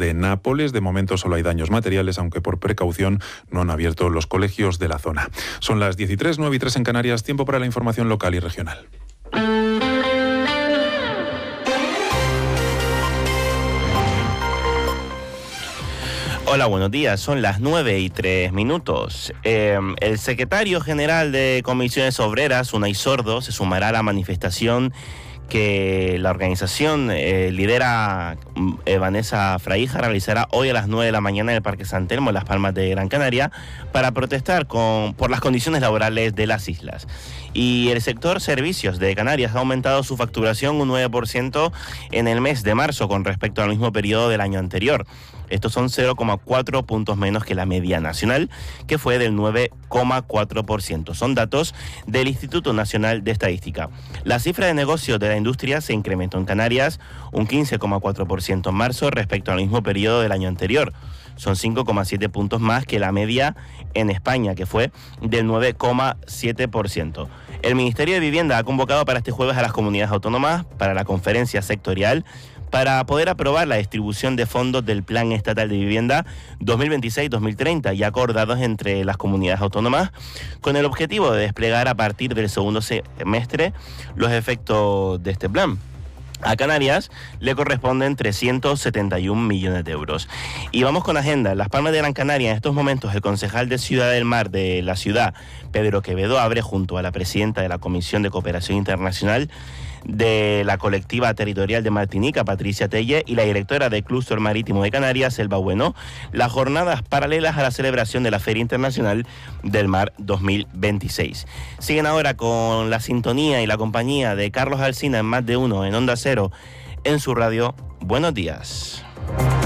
de Nápoles. De momento solo hay daños materiales, aunque por precaución no han abierto los colegios de la zona. Son las 10:03, 9:03 en Canarias. Tiempo para la información local y regional. Hola, buenos días. Son las 9:03. El secretario general de Comisiones Obreras, Unai Sordo, se sumará a la manifestación que la organización lidera Vanessa Fraija realizará hoy a las 9 de la mañana en el Parque San Telmo, en Las Palmas de Gran Canaria, para protestar por las condiciones laborales de las islas. Y el sector servicios de Canarias ha aumentado su facturación un 9% en el mes de marzo con respecto al mismo periodo del año anterior. Estos son 0,4 puntos menos que la media nacional, que fue del 9,4%. Son datos del Instituto Nacional de Estadística. La cifra de negocios de la industria se incrementó en Canarias un 15,4% en marzo respecto al mismo periodo del año anterior. Son 5,7 puntos más que la media en España, que fue del 9,7%. El Ministerio de Vivienda ha convocado para este jueves a las comunidades autónomas para la conferencia sectorial para poder aprobar la distribución de fondos del Plan Estatal de Vivienda 2026-2030 ya acordados entre las comunidades autónomas, con el objetivo de desplegar a partir del segundo semestre los efectos de este plan. A Canarias le corresponden 371 millones de euros. Y vamos con agenda. En Las Palmas de Gran Canaria, en estos momentos, el concejal de Ciudad del Mar de la ciudad, Pedro Quevedo, abre junto a la presidenta de la Comisión de Cooperación Internacional de la colectiva territorial de Martinica, Patricia Telle, y la directora del Clúster Marítimo de Canarias, Elba Bueno, las jornadas paralelas a la celebración de la Feria Internacional del Mar 2026. Siguen ahora con la sintonía y la compañía de Carlos Alsina en Más de Uno en Onda Cero, en su radio. Buenos días.